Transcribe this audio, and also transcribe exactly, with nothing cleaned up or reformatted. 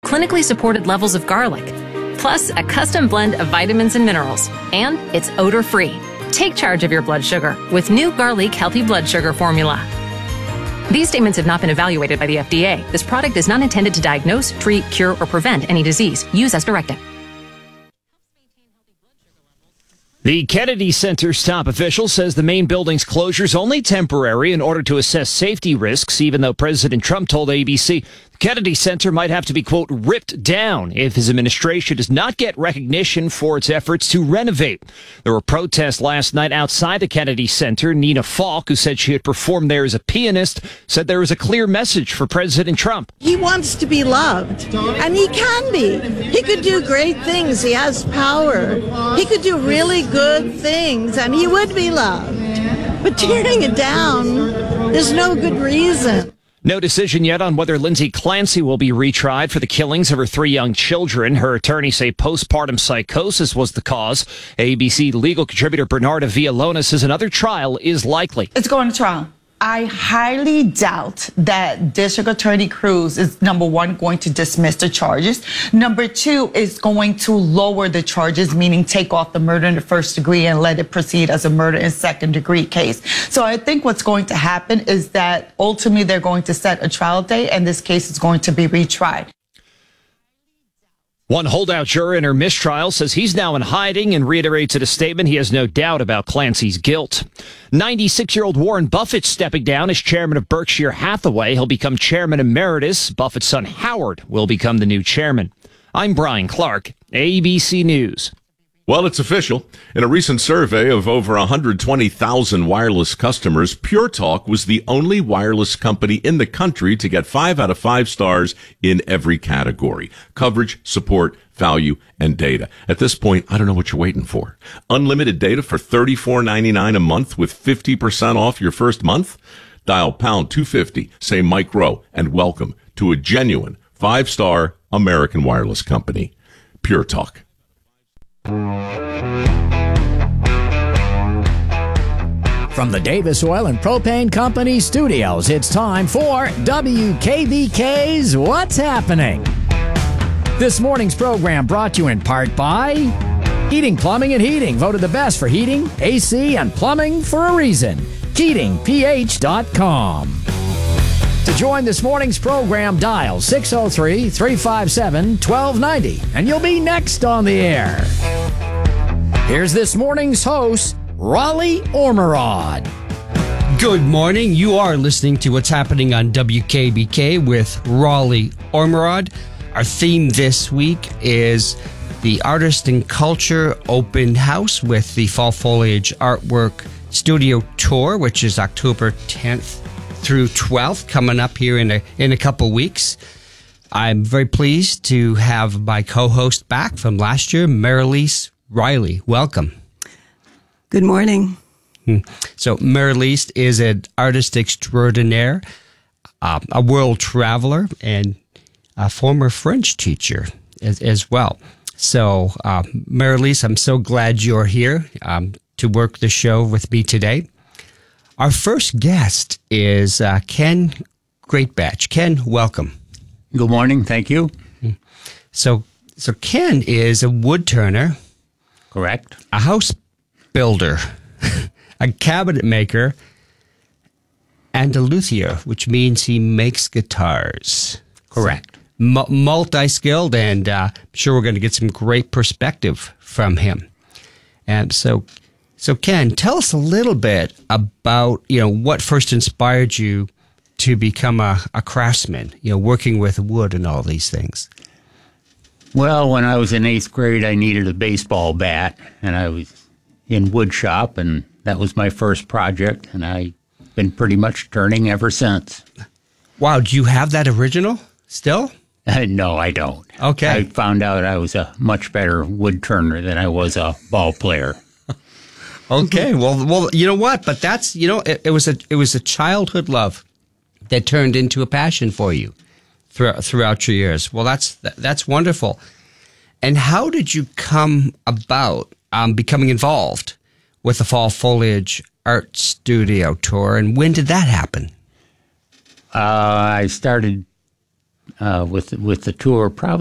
clinically supported levels of garlic, plus a custom blend of vitamins and minerals. And it's odor-free. Take charge of your blood sugar with new Garlic Healthy Blood Sugar Formula. These statements have not been evaluated by the F D A. This product is not intended to diagnose, treat, cure, or prevent any disease. Use as directed. The Kennedy Center's top official says the main building's closure is only temporary in order to assess safety risks, even though President Trump told A B C the Kennedy Center might have to be, quote, ripped down if his administration does not get recognition for its efforts to renovate. There were protests last night outside the Kennedy Center. Nina Falk, who said she had performed there as a pianist, said there was a clear message for President Trump. He wants to be loved, and he can be. He could do great things. He has power. He could do really good things, and he would be loved. But tearing it down, there's no good reason. No decision yet on whether Lindsay Clancy will be retried for the killings of her three young children. Her attorneys say postpartum psychosis was the cause. A B C legal contributor Bernarda Villalona says another trial is likely. It's going to trial. I highly doubt that District Attorney Cruz is, number one, going to dismiss the charges. Number two, is going to lower the charges, meaning take off the murder in the first degree and let it proceed as a murder in second degree case. So I think what's going to happen is that ultimately they're going to set a trial date and this case is going to be retried. One holdout juror in her mistrial says he's now in hiding and reiterates in a statement he has no doubt about Clancy's guilt. ninety-six-year-old Warren Buffett stepping down as chairman of Berkshire Hathaway. He'll become chairman emeritus. Buffett's son Howard will become the new chairman. I'm Brian Clark, A B C News. Well, it's official. In a recent survey of over one hundred twenty thousand wireless customers, Pure Talk was the only wireless company in the country to get five out of five stars in every category: coverage, support, value, and data. At this point, I don't know what you're waiting for. Unlimited data for thirty-four ninety-nine a month with fifty percent off your first month? Dial pound two fifty, say Mike Rowe, and welcome to a genuine five-star American wireless company. Pure Talk. From the Davis Oil and Propane Company studios, it's time for W K B K's What's Happening. This morning's program brought to you in part by Heating, Plumbing, and Heating, voted the best for heating, A C, and plumbing for a reason. Keating P H dot com. To join this morning's program, dial six oh three, three five seven, one two nine oh, and you'll be next on the air. Here's this morning's host, Raleigh Ormerod. Good morning. You are listening to What's Happening on W K B K with Raleigh Ormerod. Our theme this week is the Artist and Culture Open House with the Fall Foliage Artwork Studio Tour, which is October tenth through twelfth, coming up here in a in a couple weeks. I'm very pleased to have my co-host back from last year, Marilise Riley. Welcome. Good morning. So Marilise is an artist extraordinaire, uh, a world traveler, and a former French teacher as, as well. So uh, Marilise, I'm so glad you're here um, to work the show with me today. Our first guest is uh, Ken Greatbatch. Ken, welcome. Good morning. Thank you. So, so Ken is a wood turner. Correct. A house builder, a cabinet maker, and a luthier, which means he makes guitars. Correct. M- multi-skilled, and uh, I'm sure we're going to get some great perspective from him. And so, so Ken, tell us a little bit about, you know, what first inspired you to become a, a craftsman, you know, working with wood and all these things. Well, when I was in eighth grade, I needed a baseball bat, and I was in wood shop, and that was my first project, and I've been pretty much turning ever since. Wow, do you have that original still? Uh, no, I don't. Okay. I found out I was a much better wood turner than I was a ball player. Okay, well, well, you know what? But that's, you know, it, it was a it was a childhood love that turned into a passion for you throughout throughout your years. Well, that's that's wonderful. And how did you come about um, becoming involved with the Fall Foliage Art Studio Tour, and when did that happen? Uh, I started uh, with with the tour probably